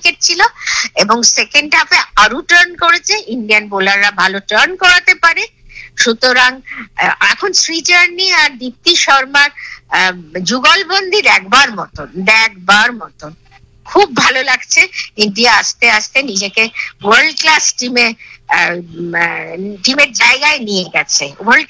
Wicket ছিল, এবং second হাফে আরো টার্ন করেছে। ইন্ডিয়ান বোলাররা ভালো টার্ন করাতে পারে, সুতরাং এখন শ্রীজার্নি আর দীপ্তি শর্মার যুগলবন্দি দেখবার মতন। খুব ভালো লাগছে। ইন্ডিয়া আস্তে আস্তে নিজেকে ওয়ার্ল্ড ক্লাস টিমের জায়গায় নিয়ে গেছে,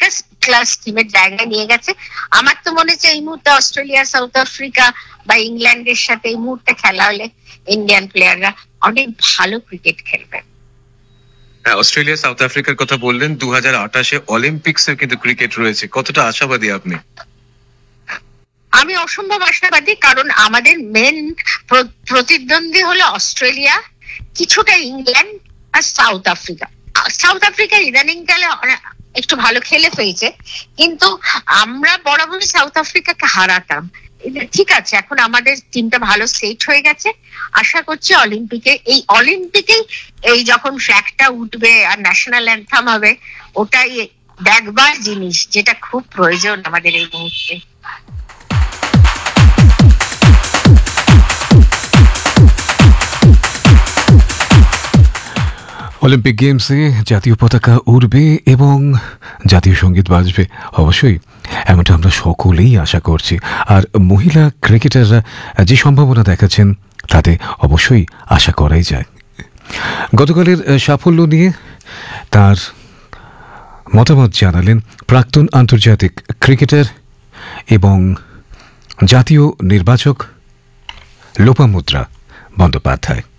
আমার তো মনে হচ্ছে এই মুহূর্তে অস্ট্রেলিয়া, সাউথ আফ্রিকা বা ইংল্যান্ডের সাথে এই মুহূর্তে খেলা হলে ইন্ডিয়ান প্লেয়াররা অনেক ভালো ক্রিকেট খেলবে। অস্ট্রেলিয়া, সাউথ আফ্রিকার কথা বললেন, 2028 অলিম্পিক্সের কিন্তু ক্রিকেট রয়েছে, কতটা আশাবাদী আপনি? আমি অসম্ভব আশাবাদী, কারণ আমাদের মেন প্রতিদ্বন্দ্বী হলো অস্ট্রেলিয়া, কিছুটা ইংল্যান্ড আর সাউথ আফ্রিকা ইদানিং কালে একটু ভালো খেলে ফেলছে, কিন্তু আমরা বরাবরই সাউথ আফ্রিকাকে হারাতাম। ঠিক আছে, এখন আমাদের টিমটা ভালো সেট হয়ে গেছে। আশা করছি অলিম্পিকেই এই যখন ফ্ল্যাগটা উঠবে আর ন্যাশনাল অ্যান্থাম হবে, ওটাই দেখবার জিনিস, যেটা খুব প্রয়োজন আমাদের এই মুহূর্তে। অলিম্পিক গেমসে জাতীয় পতাকা উড়বে এবং জাতীয় সঙ্গীত বাজবে, অবশ্যই এমনটা আমরা সকলেই আশা করছি। আর মহিলা ক্রিকেটাররা যে সম্ভাবনা দেখাচ্ছেন তাতে অবশ্যই আশা করাই যায়। গতকালের সাফল্য নিয়ে তার মতামত জানালেন প্রাক্তন আন্তর্জাতিক ক্রিকেটার এবং জাতীয় নির্বাচক লোপামুদ্রা বন্দ্যোপাধ্যায়।